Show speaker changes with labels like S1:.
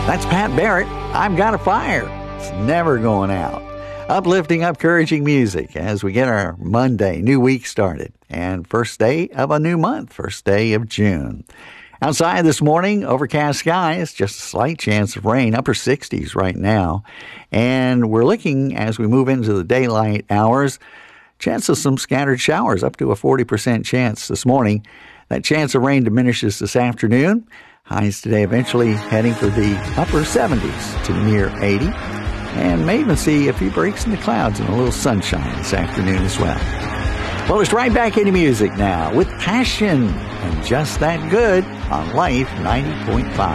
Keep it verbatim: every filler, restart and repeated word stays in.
S1: That's Pat Barrett. I've got a fire. It's never going out. Uplifting, encouraging music as we get our Monday, new week started. And first day of a new month, first day of June. Outside this morning, overcast skies, just a slight chance of rain, upper sixties right now. And we're looking, as we move into the daylight hours, chance of some scattered showers, up to a forty percent chance this morning. That chance of rain diminishes this afternoon. Highs today eventually heading for the upper seventies to near eighty. And may even see a few breaks in the clouds and a little sunshine this afternoon as well. Well, it's right back into music now with Passion and Just That Good on Life ninety point five.